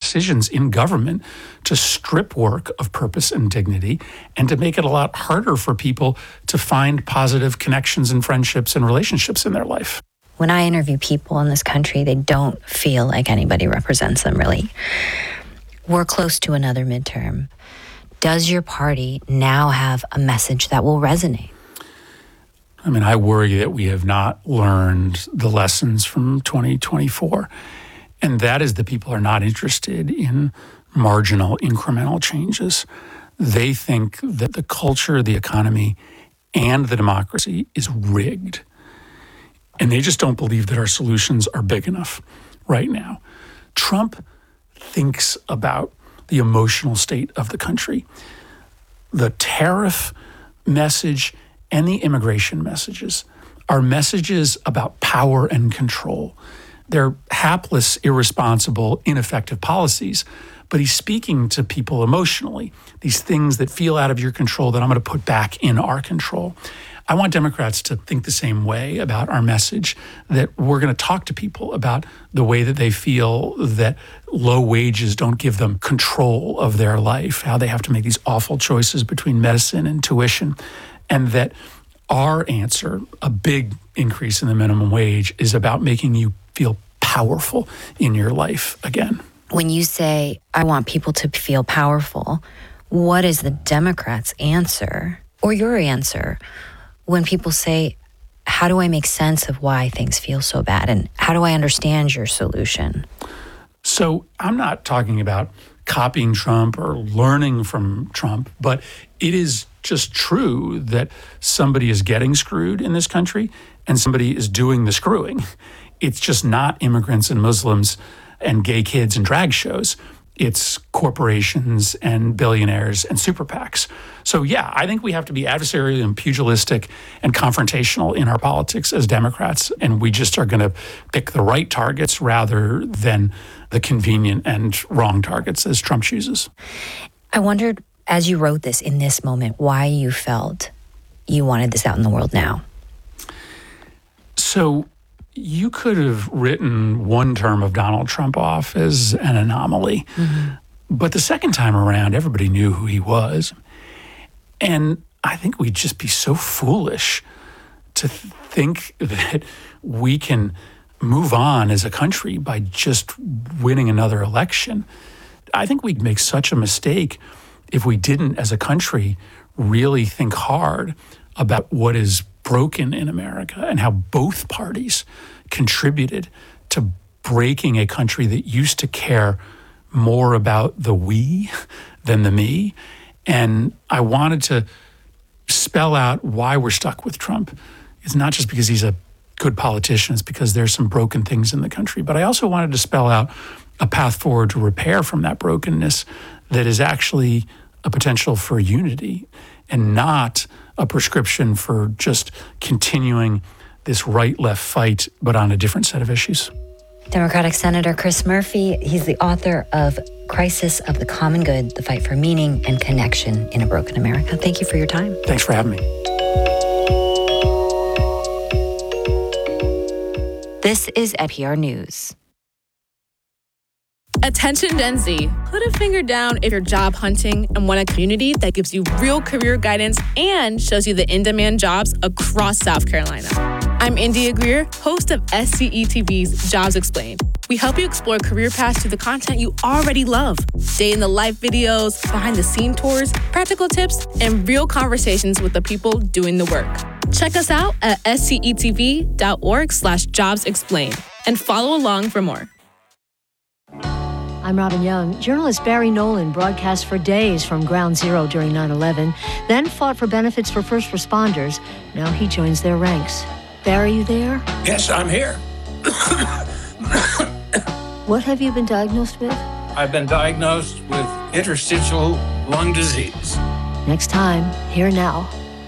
decisions in government to strip work of purpose and dignity and to make it a lot harder for people to find positive connections and friendships and relationships in their life. When I interview people in this country, they don't feel like anybody represents them, really. We're close to another midterm. Does your party now have a message that will resonate? I mean, I worry that we have not learned the lessons from 2024. And that is that people are not interested in marginal, incremental changes. They think that the culture, the economy, and the democracy is rigged. And they just don't believe that our solutions are big enough right now. Trump thinks about the emotional state of the country. The tariff message and the immigration messages are messages about power and control. They're hapless, irresponsible, ineffective policies, but he's speaking to people emotionally, these things that feel out of your control that I'm going to put back in our control. I want Democrats to think the same way about our message, that we're going to talk to people about the way that they feel that low wages don't give them control of their life, how they have to make these awful choices between medicine and tuition, and that our answer, a big increase in the minimum wage, is about making you feel powerful in your life again. When you say, I want people to feel powerful, what is the Democrats' answer, or your answer, when people say, how do I make sense of why things feel so bad? And how do I understand your solution? So I'm not talking about copying Trump or learning from Trump, but it is just true that somebody is getting screwed in this country and somebody is doing the screwing. It's just not immigrants and Muslims and gay kids and drag shows. It's corporations and billionaires and super PACs. So yeah, I think we have to be adversarial and pugilistic and confrontational in our politics as Democrats, and we just are going to pick the right targets rather than the convenient and wrong targets as Trump chooses. I wondered, as you wrote this in this moment, why you felt you wanted this out in the world now. So you could have written one term of Donald Trump off as an anomaly. Mm-hmm. But the second time around, everybody knew who he was. And I think we'd just be so foolish to think that we can move on as a country by just winning another election. I think we'd make such a mistake if we didn't, as a country, really think hard about what is broken in America and how both parties contributed to breaking a country that used to care more about the we than the me. And I wanted to spell out why we're stuck with Trump. It's not just because he's a good politician, it's because there's some broken things in the country. But I also wanted to spell out a path forward to repair from that brokenness that is actually a potential for unity and not a prescription for just continuing this right-left fight, but on a different set of issues. Democratic Senator Chris Murphy, he's the author of Crisis of the Common Good, The Fight for Meaning and Connection in a Broken America. Thank you for your time. Thanks for having me. This is NPR News. Attention Gen Z, put a finger down if you're job hunting and want a community that gives you real career guidance and shows you the in-demand jobs across South Carolina. I'm India Greer, host of SCETV's Jobs Explained. We help you explore career paths through the content you already love. Day-in-the-life videos, behind-the-scene tours, practical tips, and real conversations with the people doing the work. Check us out at scetv.org/jobsexplained and follow along for more. I'm Robin Young. Journalist Barry Nolan broadcast for days from Ground Zero during 9/11, then fought for benefits for first responders. Now he joins their ranks. Barry, you there? Yes, I'm here. What have you been diagnosed with? I've been diagnosed with interstitial lung disease. Next time, here now.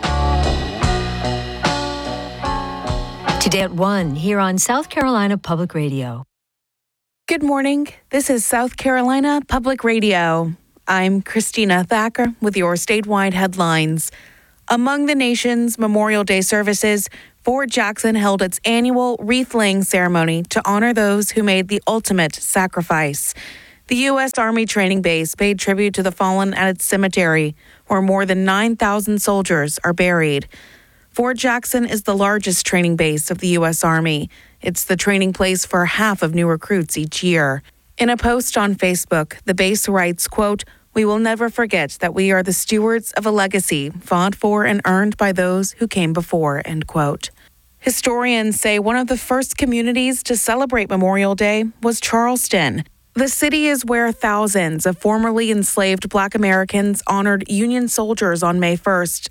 Today at 1, here on South Carolina Public Radio. Good morning. This is South Carolina Public Radio. I'm Christina Thacker with your statewide headlines. Among the nation's Memorial Day services, Fort Jackson held its annual wreath-laying ceremony to honor those who made the ultimate sacrifice. The U.S. Army training base paid tribute to the fallen at its cemetery, where more than 9,000 soldiers are buried. Fort Jackson is the largest training base of the U.S. Army. It's the training place for half of new recruits each year. In a post on Facebook, the base writes, quote, "We will never forget that we are the stewards of a legacy fought for and earned by those who came before," end quote. Historians say one of the first communities to celebrate Memorial Day was Charleston. The city is where thousands of formerly enslaved Black Americans honored Union soldiers on May 1st,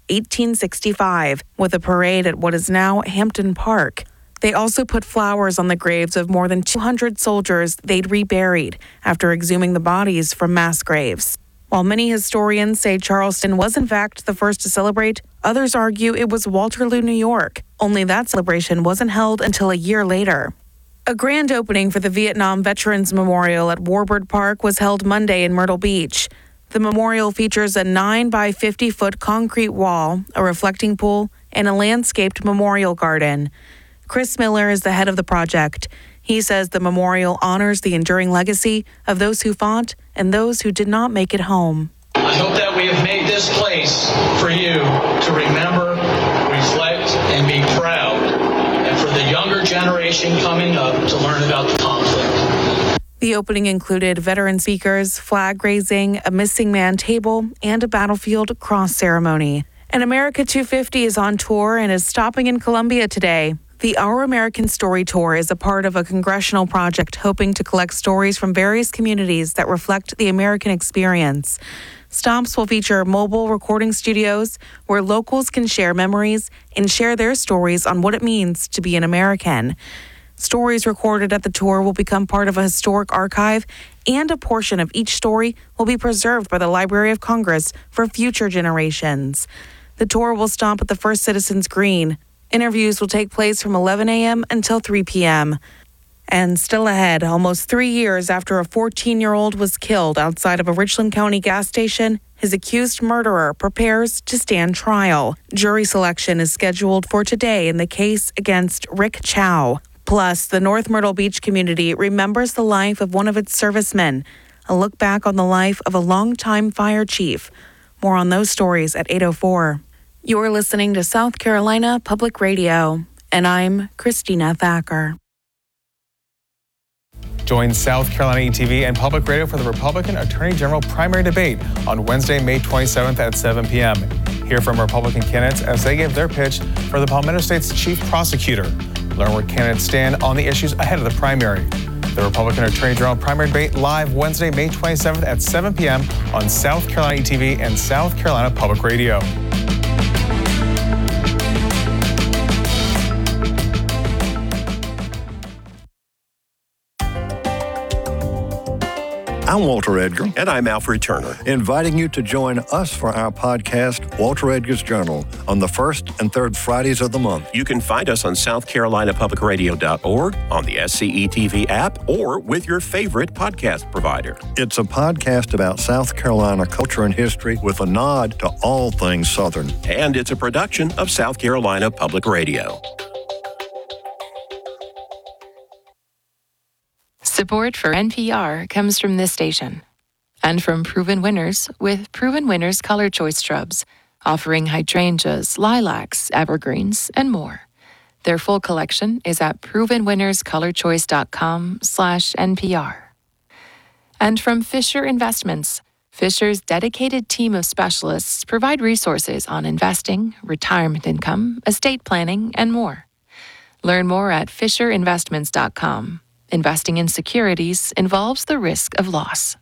1865, with a parade at what is now Hampton Park. They also put flowers on the graves of more than 200 soldiers they'd reburied after exhuming the bodies from mass graves. While many historians say Charleston was in fact the first to celebrate, others argue it was Waterloo, New York. Only that celebration wasn't held until a year later. A grand opening for the Vietnam Veterans Memorial at Warburg Park was held Monday in Myrtle Beach. The memorial features a 9 by 50-foot concrete wall, a reflecting pool, and a landscaped memorial garden. Chris Miller is the head of the project. He says the memorial honors the enduring legacy of those who fought and those who did not make it home. I hope that we have made this place for you to remember, reflect, and be proud, and for the younger generation coming up to learn about the conflict. The opening included veteran speakers, flag raising, a missing man table, and a battlefield cross ceremony. And America 250 is on tour and is stopping in Columbia today. The Our American Story Tour is a part of a congressional project hoping to collect stories from various communities that reflect the American experience. Stops will feature mobile recording studios where locals can share memories and share their stories on what it means to be an American. Stories recorded at the tour will become part of a historic archive, and a portion of each story will be preserved by the Library of Congress for future generations. The tour will stop at the First Citizens Green. Interviews will take place from 11 a.m. until 3 p.m. And still ahead, almost 3 years after a 14-year-old was killed outside of a Richland County gas station, his accused murderer prepares to stand trial. Jury selection is scheduled for today in the case against Rick Chow. Plus, the North Myrtle Beach community remembers the life of one of its servicemen. A look back on the life of a longtime fire chief. More on those stories at 8:04. You're listening to South Carolina Public Radio, and I'm Christina Thacker. Join South Carolina ETV and Public Radio for the Republican Attorney General primary debate on Wednesday, May 27th at 7 p.m. Hear from Republican candidates as they give their pitch for the Palmetto State's chief prosecutor. Learn where candidates stand on the issues ahead of the primary. The Republican Attorney General primary debate live Wednesday, May 27th at 7 p.m. on South Carolina ETV and South Carolina Public Radio. I'm Walter Edgar. And I'm Alfred Turner. Inviting you to join us for our podcast, Walter Edgar's Journal, on the first and third Fridays of the month. You can find us on SouthCarolinaPublicRadio.org, on the SCETV app, or with your favorite podcast provider. It's a podcast about South Carolina culture and history with a nod to all things Southern. And it's a production of South Carolina Public Radio. Support for NPR comes from this station and from Proven Winners with Proven Winners Color Choice Shrubs, offering hydrangeas, lilacs, evergreens, and more. Their full collection is at provenwinnerscolorchoice.com/NPR. And from Fisher Investments, Fisher's dedicated team of specialists provide resources on investing, retirement income, estate planning, and more. Learn more at fisherinvestments.com. Investing in securities involves the risk of loss.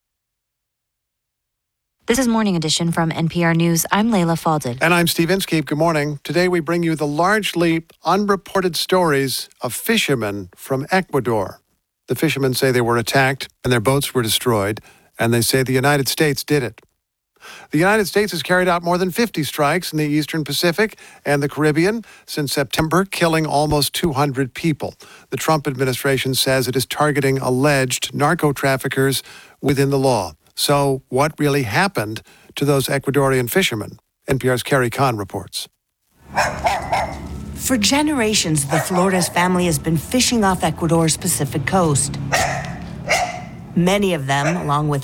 This is Morning Edition from NPR News. I'm Layla Falded. And I'm Steve Inskeep. Good morning. Today we bring you the largely unreported stories of fishermen from Ecuador. The fishermen say they were attacked and their boats were destroyed, and they say the United States did it. The United States has carried out more than 50 strikes in the Eastern Pacific and the Caribbean since September, killing almost 200 people. The Trump administration says it is targeting alleged narco-traffickers within the law. So what really happened to those Ecuadorian fishermen? NPR's Carrie Kahn reports. For generations, the Flores family has been fishing off Ecuador's Pacific coast. Many of them, along with